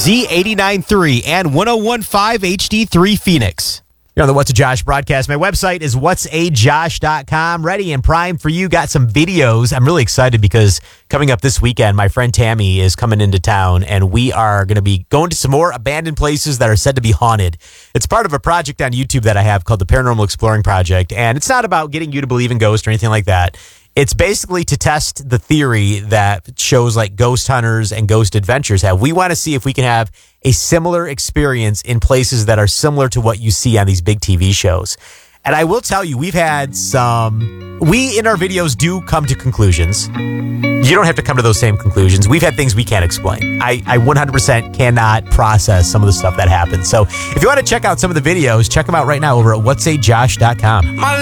Z89.3 and 101.5 HD3 Phoenix. You're on the What's a Josh broadcast. My website is whatsajosh.com. Ready and primed for you. Got some videos. I'm really excited because coming up this weekend, my friend Tammy is coming into town, and we are going to be going to some more abandoned places that are said to be haunted. It's part of a project on YouTube that I have called the Paranormal Exploring Project, and it's not about getting you to believe in ghosts or anything like that. It's basically to test the theory that shows like Ghost Hunters and Ghost Adventures have. We want to see if we can have a similar experience in places that are similar to what you see on these big TV shows. And I will tell you, we've had we in our videos do come to conclusions. You don't have to come to those same conclusions. We've had things we can't explain. I 100% cannot process some of the stuff that happens. So if you want to check out some of the videos, check them out right now over at whatsajosh.com.